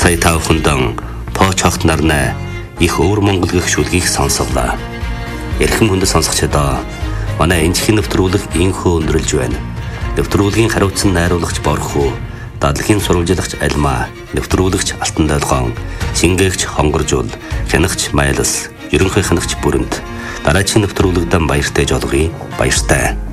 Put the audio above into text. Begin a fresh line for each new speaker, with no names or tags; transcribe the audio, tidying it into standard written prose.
Сая та бүхэндэн Пооч хогт нарнаа их өвөр Монгол гэх шүлгийг сонсголоо. Эрхэм хүндэт сонсогчдоо манай энэхний нэвтрүүлэг инхүү өндөрлж байна. Нэвтрүүлгийн хариуцсан найруулагч Борхоо, дадлахын сурвалжлагч Алмаа, нэвтрүүлэгч Алтан Долгоон, шингээгч Хонгоржуул, хянагч Майлас, ерөнхий хянагч Бүрэнт. Дараагийн нэвтрүүлэгдэн баяртай жолгоё. Баяртай.